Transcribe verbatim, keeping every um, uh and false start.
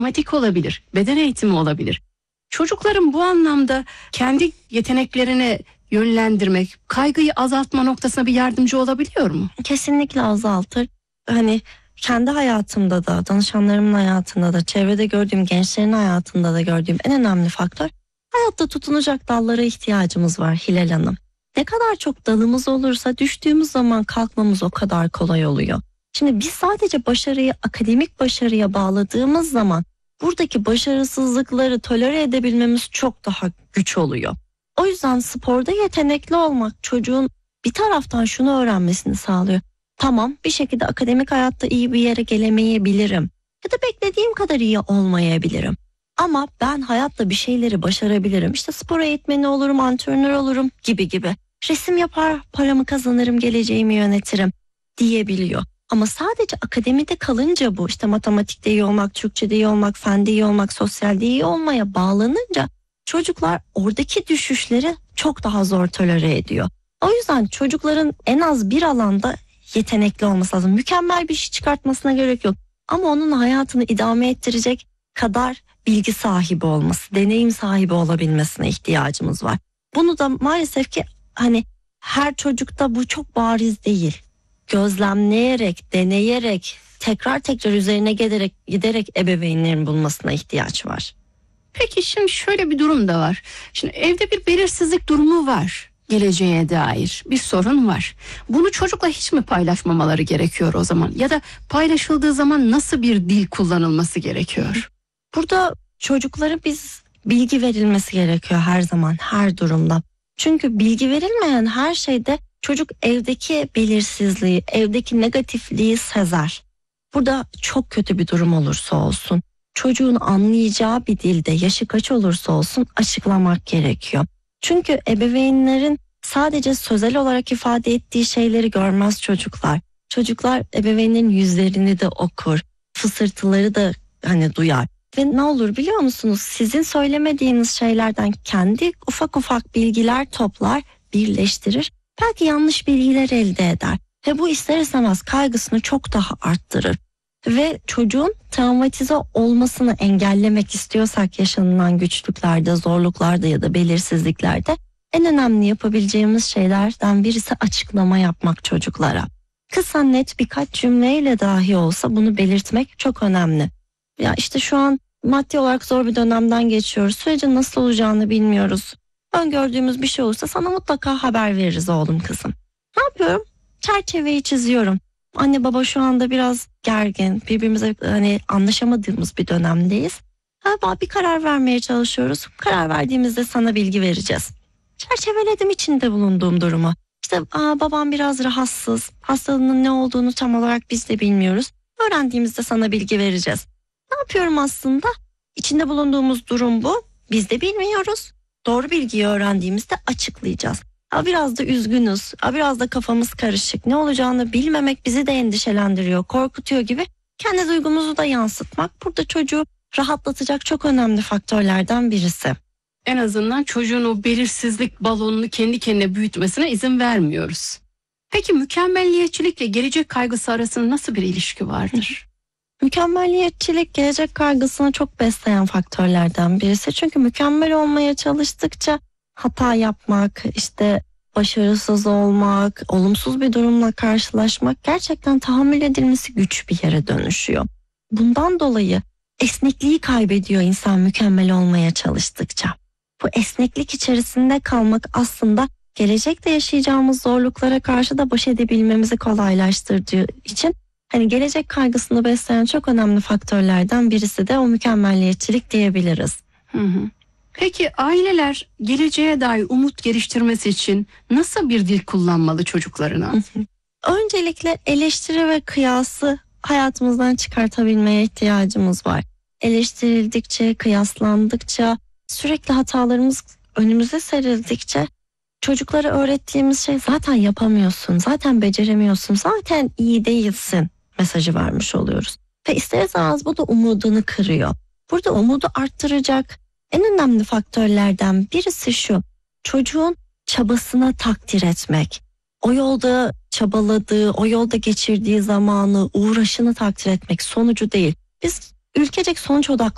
matematik olabilir, beden eğitimi olabilir. Çocukların bu anlamda kendi yeteneklerini yönlendirmek, kaygıyı azaltma noktasına bir yardımcı olabiliyor mu? Kesinlikle azaltır. Hani kendi hayatımda da, danışanlarımın hayatında da, çevrede gördüğüm gençlerin hayatında da gördüğüm en önemli faktör, hayatta tutunacak dallara ihtiyacımız var Hilal Hanım. Ne kadar çok dalımız olursa düştüğümüz zaman kalkmamız o kadar kolay oluyor. Şimdi biz sadece başarıyı akademik başarıya bağladığımız zaman buradaki başarısızlıkları tolere edebilmemiz çok daha güç oluyor. O yüzden sporda yetenekli olmak çocuğun bir taraftan şunu öğrenmesini sağlıyor. Tamam, bir şekilde akademik hayatta iyi bir yere gelemeyebilirim ya da beklediğim kadar iyi olmayabilirim. Ama ben hayatta bir şeyleri başarabilirim. İşte spor eğitmeni olurum, antrenör olurum gibi gibi. Resim yapar, paramı kazanırım, geleceğimi yönetirim diyebiliyor. Ama sadece akademide kalınca bu, işte matematikte iyi olmak, Türkçe'de iyi olmak, fende iyi olmak, sosyalde iyi olmaya bağlanınca çocuklar oradaki düşüşleri çok daha zor tolere ediyor. O yüzden çocukların en az bir alanda yetenekli olması lazım. Mükemmel bir iş çıkartmasına gerek yok. Ama onun hayatını idame ettirecek kadar bilgi sahibi olması, deneyim sahibi olabilmesine ihtiyacımız var. Bunu da maalesef ki hani her çocukta bu çok bariz değil. Gözlemleyerek, deneyerek, tekrar tekrar üzerine giderek, giderek ebeveynlerin bulmasına ihtiyaç var. Peki şimdi şöyle bir durum da var. Şimdi evde bir belirsizlik durumu var. Geleceğe dair bir sorun var. Bunu çocukla hiç mi paylaşmamaları gerekiyor o zaman? Ya da paylaşıldığı zaman nasıl bir dil kullanılması gerekiyor? Burada çocuklara biz bilgi verilmesi gerekiyor her zaman, her durumda. Çünkü bilgi verilmeyen her şeyde çocuk evdeki belirsizliği, evdeki negatifliği sezer. Burada çok kötü bir durum olursa olsun, çocuğun anlayacağı bir dilde, yaşı kaç olursa olsun açıklamak gerekiyor. Çünkü ebeveynlerin sadece sözel olarak ifade ettiği şeyleri görmez çocuklar. Çocuklar ebeveynlerin yüzlerini de okur, fısırtıları da hani duyar. Ve ne olur biliyor musunuz? Sizin söylemediğiniz şeylerden kendi ufak ufak bilgiler toplar, birleştirir. Belki yanlış bilgiler elde eder. Ve bu ister istemez kaygısını çok daha arttırır. Ve çocuğun travmatize olmasını engellemek istiyorsak yaşanılan güçlüklerde, zorluklarda ya da belirsizliklerde en önemli yapabileceğimiz şeylerden birisi açıklama yapmak çocuklara. Kısa net birkaç cümleyle dahi olsa bunu belirtmek çok önemli. Ya işte şu an maddi olarak zor bir dönemden geçiyoruz. Sürecin nasıl olacağını bilmiyoruz. Öngördüğümüz bir şey olursa sana mutlaka haber veririz oğlum kızım. Ne yapıyorum? Çerçeveyi çiziyorum. Anne baba şu anda biraz gergin, birbirimize hani anlaşamadığımız bir dönemdeyiz. Ha, bir karar vermeye çalışıyoruz. Karar verdiğimizde sana bilgi vereceğiz. Çerçeveledim içinde bulunduğum durumu. İşte aa, babam biraz rahatsız. Hastalığının ne olduğunu tam olarak biz de bilmiyoruz. Öğrendiğimizde sana bilgi vereceğiz. Ne yapıyorum aslında? İçinde bulunduğumuz durum bu. Biz de bilmiyoruz. Doğru bilgiyi öğrendiğimizde açıklayacağız. Ha, biraz da üzgünüz. Ha, biraz da kafamız karışık. Ne olacağını bilmemek bizi de endişelendiriyor, korkutuyor gibi. Kendi duygumuzu da yansıtmak burada çocuğu rahatlatacak çok önemli faktörlerden birisi. En azından çocuğun o belirsizlik balonunu kendi kendine büyütmesine izin vermiyoruz. Peki mükemmelliyetçilikle gelecek kaygısı arasında nasıl bir ilişki vardır? Mükemmelliyetçilik gelecek kaygısını çok besleyen faktörlerden birisi. Çünkü mükemmel olmaya çalıştıkça hata yapmak, işte başarısız olmak, olumsuz bir durumla karşılaşmak gerçekten tahammül edilmesi güç bir yere dönüşüyor. Bundan dolayı esnekliği kaybediyor insan mükemmel olmaya çalıştıkça. Bu esneklik içerisinde kalmak aslında gelecekte yaşayacağımız zorluklara karşı da baş edebilmemizi kolaylaştırdığı için hani gelecek kaygısını besleyen çok önemli faktörlerden birisi de o mükemmelliyetçilik diyebiliriz. Hı hı. Peki aileler geleceğe dair umut geliştirmesi için nasıl bir dil kullanmalı çocuklarına? Hı hı. Öncelikle eleştiri ve kıyası hayatımızdan çıkartabilmeye ihtiyacımız var. Eleştirildikçe, kıyaslandıkça, sürekli hatalarımız önümüze serildikçe çocuklara öğrettiğimiz şey zaten yapamıyorsun, zaten beceremiyorsun, zaten iyi değilsin mesajı vermiş oluyoruz. Ve ister istemez bu da umudunu kırıyor. Burada umudu arttıracak en önemli faktörlerden birisi şu: çocuğun çabasına takdir etmek. O yolda çabaladığı, o yolda geçirdiği zamanı, uğraşını takdir etmek, sonucu değil. Biz ülkecek sonuç odaklı